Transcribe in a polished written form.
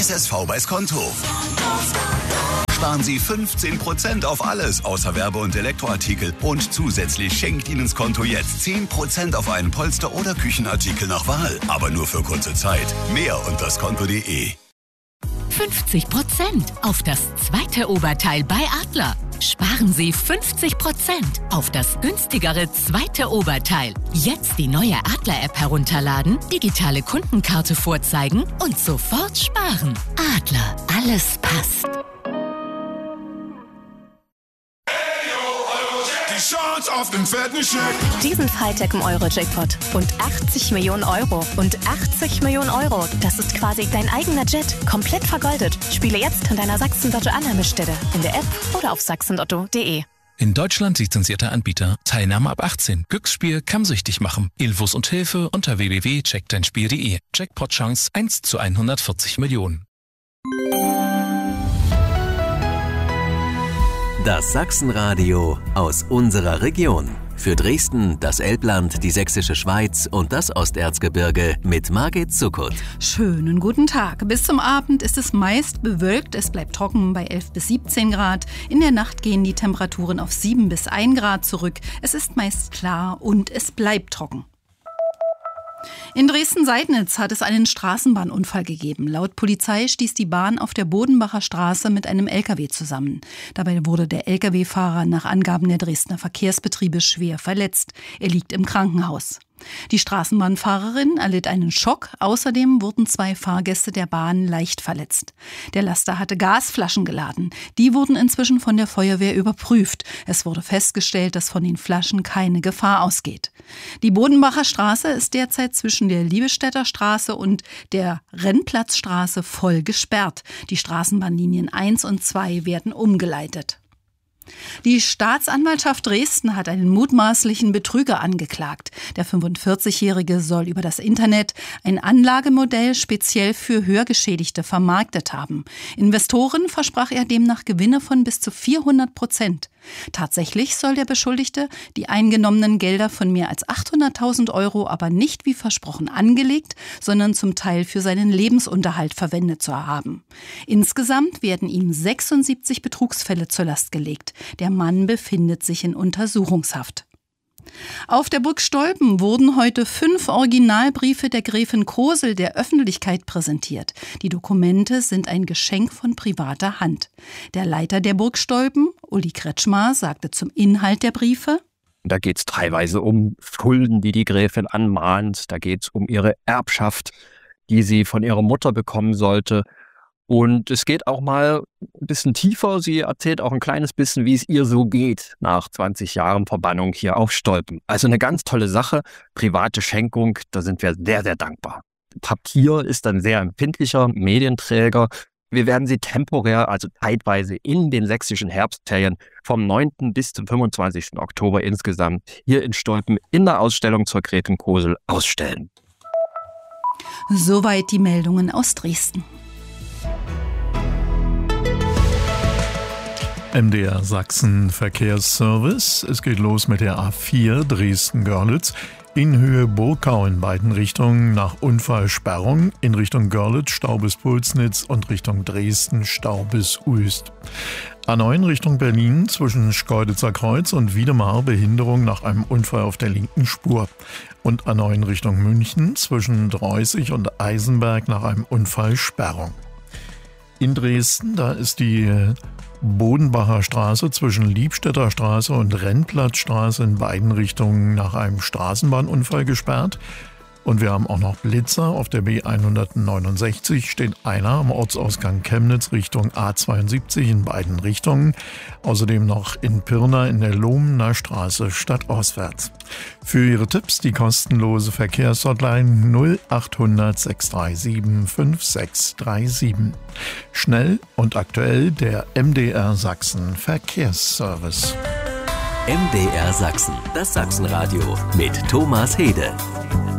SSV bei Skonto. Sparen Sie 15% auf alles außer Werbe- und Elektroartikel und zusätzlich schenkt Ihnen Skonto jetzt 10% auf einen Polster- oder Küchenartikel nach Wahl. Aber nur für kurze Zeit. Mehr unter skonto.de. 50% auf das zweite Oberteil bei Adler. Sparen Sie 50% auf das günstigere zweite Oberteil. Jetzt die neue Adler-App herunterladen, digitale Kundenkarte vorzeigen und sofort sparen. Adler, alles passt. Auf den fetten Scheck. Diesen Freitag im Euro-Jackpot. Und 80 Millionen Euro. Und 80 Millionen Euro. Das ist quasi dein eigener Jet. Komplett vergoldet. Spiele jetzt in deiner Sachsen-Lotto-Annahmestelle. In der App oder auf sachsenlotto.de. In Deutschland lizenzierter Anbieter. Teilnahme ab 18. Glücksspiel kann süchtig machen. Infos und Hilfe unter www.checkdeinspiel.de. Jackpot-Chance 1 zu 140 Millionen. Das Sachsenradio aus unserer Region. Für Dresden, das Elbland, die Sächsische Schweiz und das Osterzgebirge mit Margit Zuckert. Schönen guten Tag. Bis zum Abend ist es meist bewölkt. Es bleibt trocken bei 11 bis 17 Grad. In der Nacht gehen die Temperaturen auf 7 bis 1 Grad zurück. Es ist meist klar und es bleibt trocken. In Dresden-Seidnitz hat es einen Straßenbahnunfall gegeben. Laut Polizei stieß die Bahn auf der Bodenbacher Straße mit einem LKW zusammen. Dabei wurde der LKW-Fahrer nach Angaben der Dresdner Verkehrsbetriebe schwer verletzt. Er liegt im Krankenhaus. Die Straßenbahnfahrerin erlitt einen Schock. Außerdem wurden 2 Fahrgäste der Bahn leicht verletzt. Der Laster hatte Gasflaschen geladen. Die wurden inzwischen von der Feuerwehr überprüft. Es wurde festgestellt, dass von den Flaschen keine Gefahr ausgeht. Die Bodenbacher Straße ist derzeit zwischen der Liebestetter Straße und der Rennplatzstraße voll gesperrt. Die Straßenbahnlinien 1 und 2 werden umgeleitet. Die Staatsanwaltschaft Dresden hat einen mutmaßlichen Betrüger angeklagt. Der 45-Jährige soll über das Internet ein Anlagemodell speziell für Hörgeschädigte vermarktet haben. Investoren versprach er demnach Gewinne von bis zu 400%. Tatsächlich soll der Beschuldigte die eingenommenen Gelder von mehr als 800.000 Euro aber nicht wie versprochen angelegt, sondern zum Teil für seinen Lebensunterhalt verwendet zu haben. Insgesamt werden ihm 76 Betrugsfälle zur Last gelegt. Der Mann befindet sich in Untersuchungshaft. Auf der Burg Stolpen wurden heute 5 Originalbriefe der Gräfin Kosel der Öffentlichkeit präsentiert. Die Dokumente sind ein Geschenk von privater Hand. Der Leiter der Burg Stolpen, Uli Kretschmar, sagte zum Inhalt der Briefe: Da geht es teilweise um Schulden, die die Gräfin anmahnt. Da geht es um ihre Erbschaft, die sie von ihrer Mutter bekommen sollte. Und es geht auch mal ein bisschen tiefer. Sie erzählt auch ein kleines bisschen, wie es ihr so geht nach 20 Jahren Verbannung hier auf Stolpen. Also eine ganz tolle Sache, private Schenkung, da sind wir sehr, sehr dankbar. Papier ist ein sehr empfindlicher Medienträger. Wir werden sie temporär, also zeitweise in den sächsischen Herbstferien vom 9. bis zum 25. Oktober insgesamt hier in Stolpen in der Ausstellung zur Gräfin Kosel ausstellen. Soweit die Meldungen aus Dresden. MDR Sachsen Verkehrsservice. Es geht los mit der A4 Dresden-Görlitz in Höhe Burgau in beiden Richtungen nach Unfallsperrung. In Richtung Görlitz Stau bis Pulsnitz und Richtung Dresden Stau bis Uest. A9 Richtung Berlin zwischen Schkeuditzer Kreuz und Wiedemar Behinderung nach einem Unfall auf der linken Spur. Und A9 Richtung München zwischen Dreußig und Eisenberg nach einem Unfall Sperrung. In Dresden, da ist die Bodenbacher Straße zwischen Liebstetter Straße und Rennplatzstraße in beiden Richtungen nach einem Straßenbahnunfall gesperrt. Und wir haben auch noch Blitzer. Auf der B169 steht einer am Ortsausgang Chemnitz Richtung A72 in beiden Richtungen. Außerdem noch in Pirna in der Lohmener Straße stadtauswärts. Für Ihre Tipps die kostenlose Verkehrshotline 0800 637 5637. Schnell und aktuell der MDR Sachsen Verkehrsservice. MDR Sachsen, das Sachsenradio mit Thomas Hede.